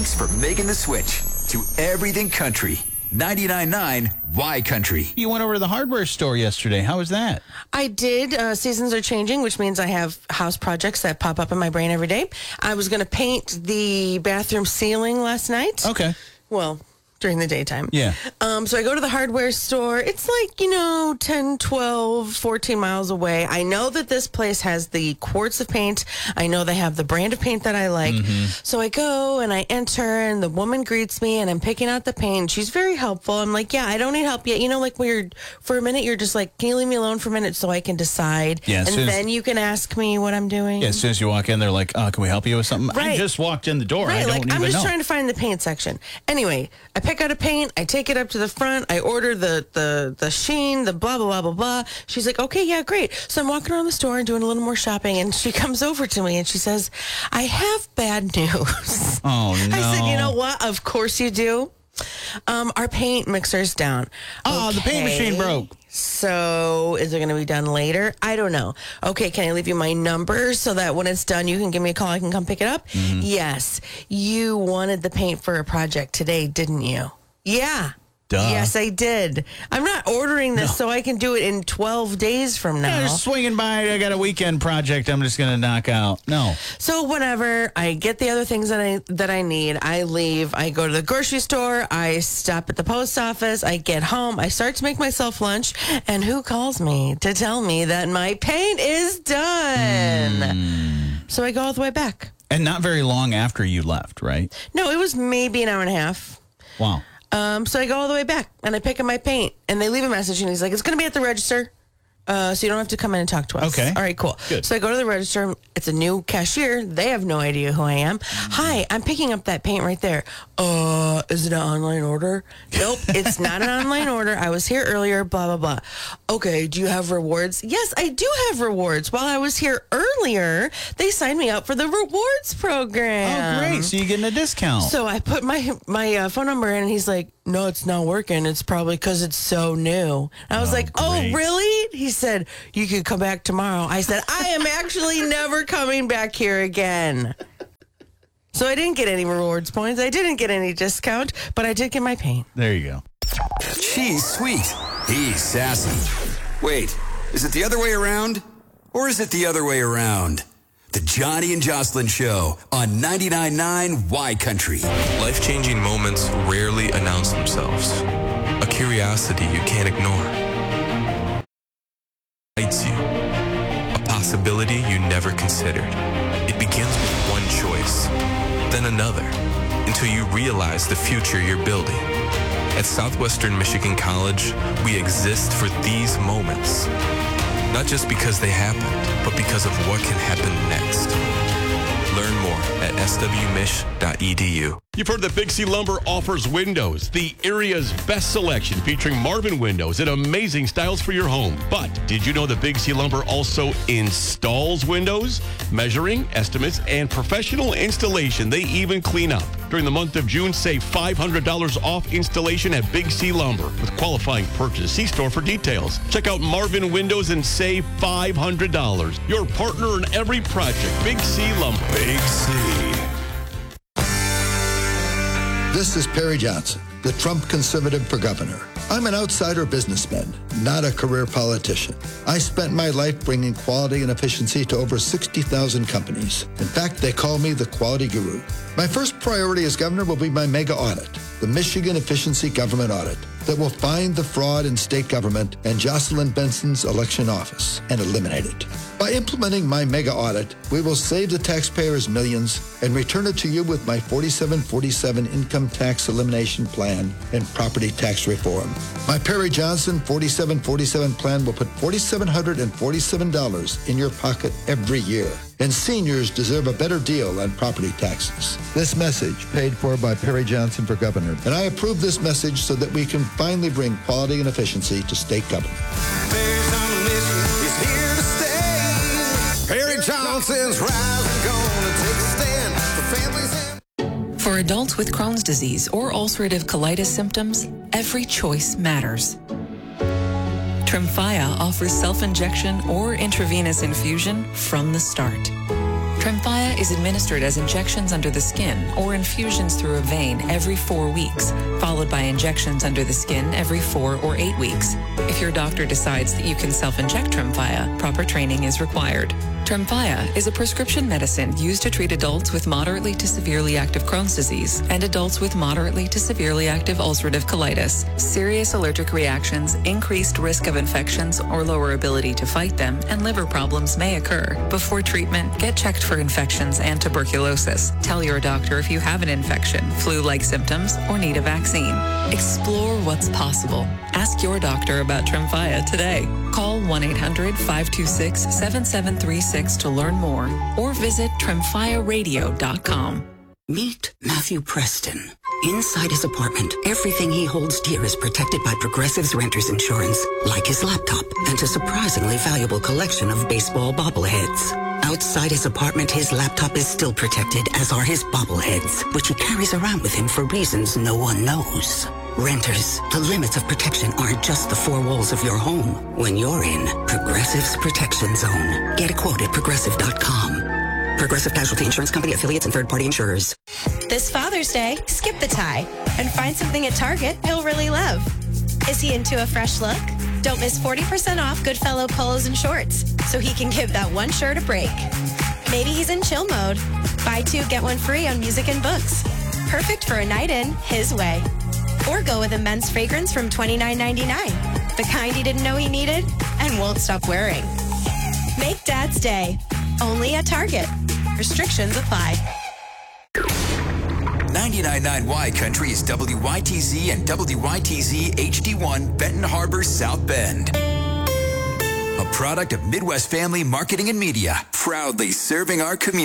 Thanks for making the switch to Everything Country. 99.9 Y Country. You went over to the hardware store yesterday. How was that? I did. Seasons are changing, which means I have house projects that pop up in my brain every day. I was going to paint the bathroom ceiling last night. Okay. Well, during the daytime. Yeah. So I go to the hardware store. It's like, 10, 12, 14 miles away. I know that this place has the quarts of paint. I know they have the brand of paint that I like. So I go and I enter and the woman greets me and I'm picking out the paint. She's very helpful. I'm like, yeah, I don't need help yet. For a minute, you're just like, can you leave me alone for a minute so I can decide? Yeah, and then you can ask me what I'm doing. Yeah, as soon as you walk in, they're like, can we help you with something? Right. I just walked in the door. Right, I don't even I'm just know. trying to find the paint section. Anyway, I pick out a paint, I take it up to the front, I order the sheen, the blah, blah, blah, blah, blah. She's like, okay, yeah, great. So I'm walking around the store and doing a little more shopping, and she comes over to me and she says, I have bad news. Oh, no. I said, you know what? Of course you do. Our paint mixer's down. Oh, the paint machine broke. So is it going to be done later? I don't know. Okay, can I leave you my number so that when it's done, you can give me a call, I can come pick it up? Yes. You wanted the paint for a project today, didn't you? Yeah. Duh. Yes, I did. I'm not ordering this so I can do it in 12 days from now. Yeah, just swinging by. I got a weekend project I'm just going to knock out. No. So whenever I get the other things that I need, I leave. I go to the grocery store. I stop at the post office. I get home. I start to make myself lunch. And who calls me to tell me that my paint is done? So I go all the way back. And not very long after you left, right? No, it was maybe an hour and a half. Wow. So I go all the way back and I pick up my paint and they leave a message and he's like, it's going to be at the register. So you don't have to come in and talk to us. Okay. All right, cool. Good. So I go to the register. It's a new cashier. They have no idea who I am. Hi, I'm picking up that paint right there. Is it an online order? Nope, it's not an online order. I was here earlier, blah, blah, blah. Okay, do you have rewards? Yes, I do have rewards. While I was here earlier, they signed me up for the rewards program. Oh, great. So you're getting a discount. So I put my phone number in and he's like, no, it's not working. It's probably because it's so new. And I was like, great. oh, really? He said, you could come back tomorrow. I said, I am actually never coming back here again. So I didn't get any rewards points. I didn't get any discount, but I did get my paint. There you go. She's sweet. He's sassy. Wait, is it the other way around? Or is it the other way around? The Johnny and Jocelyn Show on 99.9 Y Country. Life-changing moments rarely announce themselves. A curiosity you can't ignore. Excites you. A possibility you never considered. It begins with one choice, then another, until you realize the future you're building. At Southwestern Michigan College, we exist for these moments. Not just because they happened, but because of what can happen next. Learn more at swmich.edu. You've heard that Big C Lumber offers windows, the area's best selection featuring Marvin windows and amazing styles for your home. But did you know that Big C Lumber also installs windows? Measuring, estimates, and professional installation. They even clean up. During the month of June, save $500 off installation at Big C Lumber with qualifying purchase. See store for details. Check out Marvin Windows and save $500. Your partner in every project, Big C Lumber. Big C. This is Perry Johnson, the Trump conservative for governor. I'm an outsider businessman, not a career politician. I spent my life bringing quality and efficiency to over 60,000 companies. In fact, they call me the quality guru. My first priority as governor will be my mega audit, the Michigan Efficiency Government Audit, that will find the fraud in state government and Jocelyn Benson's election office and eliminate it. By implementing my mega audit, we will save the taxpayers millions and return it to you with my 4747 income tax elimination plan and property tax reform. My Perry Johnson 4747 plan will put $4,747 in your pocket every year. And seniors deserve a better deal on property taxes. This message paid for by Perry Johnson for governor. And I approve this message so that we can finally bring quality and efficiency to state government. Perry Johnson's rising, gonna take a stand for families and... For adults with Crohn's disease or ulcerative colitis symptoms, every choice matters. Tremfya offers self-injection or intravenous infusion from the start. Tremfya is administered as injections under the skin or infusions through a vein every 4 weeks, followed by injections under the skin every 4 or 8 weeks. If your doctor decides that you can self-inject Tremfya, proper training is required. Tremfya is a prescription medicine used to treat adults with moderately to severely active Crohn's disease and adults with moderately to severely active ulcerative colitis. Serious allergic reactions, increased risk of infections or lower ability to fight them, and liver problems may occur. Before treatment, get checked for infections and tuberculosis. Tell your doctor if you have an infection, flu-like symptoms, or need a vaccine. Explore what's possible. Ask your doctor about Tremfya today. Call 1-800-526-7736 to learn more or visit TremfyaRadio.com. Meet Matthew Preston. Inside his apartment, everything he holds dear is protected by Progressive's Renters Insurance, like his laptop and a surprisingly valuable collection of baseball bobbleheads. Outside his apartment, his laptop is still protected, as are his bobbleheads, which he carries around with him for reasons no one knows. Renters, the limits of protection aren't just the four walls of your home. When you're in Progressive's Protection Zone, get a quote at Progressive.com. Progressive Casualty Insurance Company, affiliates, and third-party insurers. This Father's Day, skip the tie and find something at Target he'll really love. Is he into a fresh look? Don't miss 40% off Goodfellow polos and shorts so he can give that one shirt a break. Maybe he's in chill mode. Buy 2, get 1 free on music and books. Perfect for a night in his way. Or go with a men's fragrance from $29.99. The kind he didn't know he needed and won't stop wearing. Make Dad's Day. Only at Target. Restrictions apply. 99.9 Y Country is WYTZ and WYTZ HD1 Benton Harbor, South Bend. A product of Midwest Family Marketing and Media, proudly serving our community.